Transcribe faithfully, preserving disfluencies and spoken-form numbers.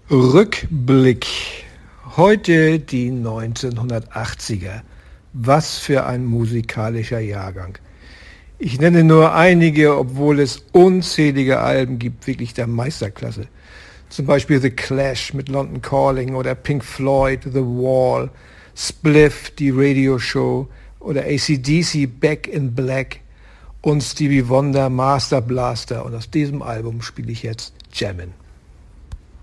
Rückblick. Heute die neunzehnhundertachtziger. Was für ein musikalischer Jahrgang. Ich nenne nur einige, obwohl es unzählige Alben gibt, wirklich der Meisterklasse. Zum Beispiel The Clash mit London Calling oder Pink Floyd, The Wall, Spliff, die Radioshow oder A C D C, Back in Black und Stevie Wonder, Master Blaster. Und aus diesem Album spiele ich jetzt Jammin'.